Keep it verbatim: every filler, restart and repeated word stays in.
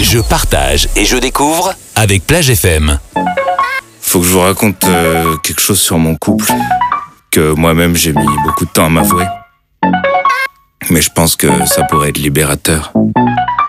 Je partage et je découvre avec Plage F M. Faut que je vous raconte euh, quelque chose sur mon couple que moi-même j'ai mis beaucoup de temps à m'avouer. Mais je pense que ça pourrait être libérateur.